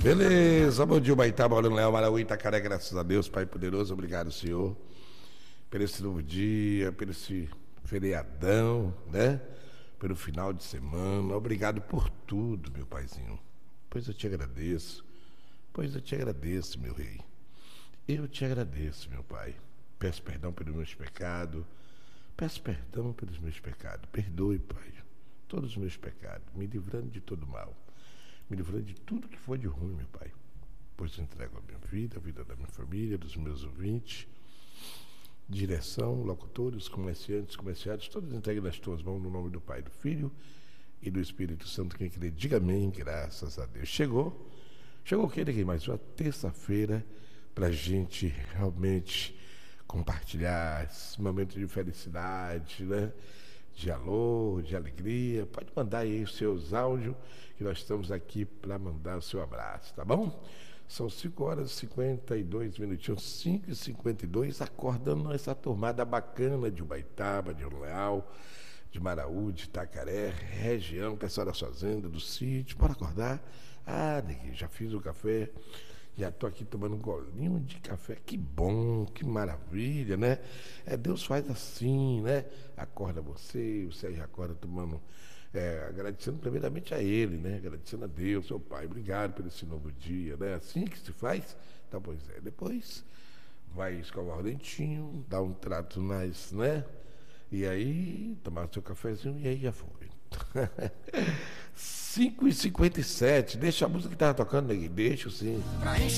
Beleza, bom dia, Baitaba, Orlando Leão, Marauí, Itacaré, graças a Deus, Pai poderoso, obrigado, Senhor, por esse novo dia, por esse feriadão, né? Pelo final de semana, obrigado por tudo, meu Paizinho. Pois eu te agradeço, meu Rei. Eu te agradeço, meu Pai. Peço perdão pelos meus pecados, perdoe, Pai, todos os meus pecados, me livrando de todo mal. Me livrando de tudo que foi de ruim, meu Pai. Pois eu entrego a minha vida, a vida da minha família, dos meus ouvintes, direção, locutores, comerciantes, todos entreguem nas tuas mãos, no nome do Pai, do Filho e do Espírito Santo. Quem crê, diga amém, graças a Deus. Chegou o que, ninguém mais? Uma terça-feira para a gente realmente compartilhar esse momento de felicidade, né? De alô, de alegria. Pode mandar aí os seus áudios, que nós estamos aqui para mandar o seu abraço, tá bom? São 5h52, 5h52, acordando essa turmada bacana de Ubaitaba, de Leal, de Maraú, de Itacaré, região, pessoal das fazendas, do sítio. Bora acordar? Ah, neguinho, já fiz o café. Já estou aqui tomando um golinho de café. Que bom, que maravilha, né? Deus faz assim, né? Acorda você já acorda tomando, agradecendo primeiramente a Ele, né? Agradecendo a Deus, seu Pai. Obrigado por esse novo dia, né? Assim que se faz. Então, pois é. Depois vai escovar o dentinho, dar um trato mais, né? E aí, tomar seu cafezinho e aí já foi. 5h57, deixa a música que estava tocando, deixa sim.